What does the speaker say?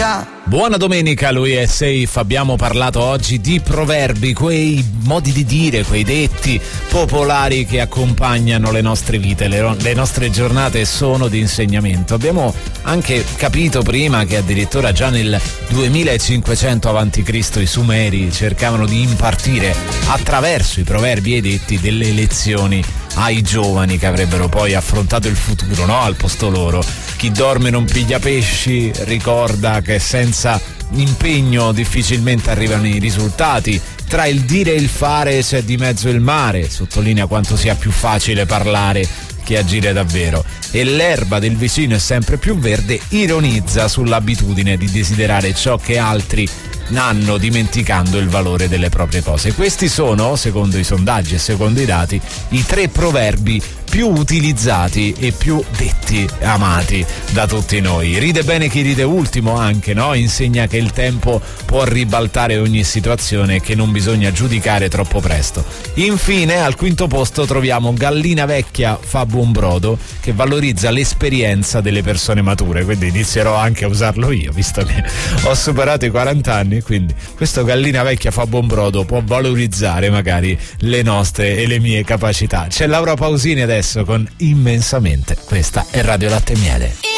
domenica. Buona domenica, lui è Safe. Abbiamo parlato oggi di proverbi, quei modi di dire, quei detti popolari che accompagnano le nostre vite, le nostre giornate sono di insegnamento. Abbiamo anche capito prima che addirittura già nel 2500 a.C. i Sumeri cercavano di impartire attraverso i proverbi e i detti delle lezioni ai giovani che avrebbero poi affrontato il futuro, no? Al posto loro. Chi dorme non piglia pesci, ricorda che senza impegno difficilmente arrivano i risultati. Tra il dire e il fare c'è di mezzo il mare, sottolinea quanto sia più facile parlare che agire davvero. E l'erba del vicino è sempre più verde, ironizza sull'abitudine di desiderare ciò che altri hanno, dimenticando il valore delle proprie cose. Questi sono, secondo i sondaggi e secondo i dati, i 3 proverbi più utilizzati e più detti e amati da tutti noi. Ride bene chi ride ultimo anche, no? Insegna che il tempo può ribaltare ogni situazione e che non bisogna giudicare troppo presto. Infine, al quinto posto troviamo Gallina vecchia fa buon brodo, che valorizza l'esperienza delle persone mature, quindi inizierò anche a usarlo io, visto che ho superato i 40 anni, quindi questo Gallina vecchia fa buon brodo può valorizzare magari le nostre e le mie capacità. C'è Laura Pausini adesso con Immensamente. Questa è Radio Latte e Miele.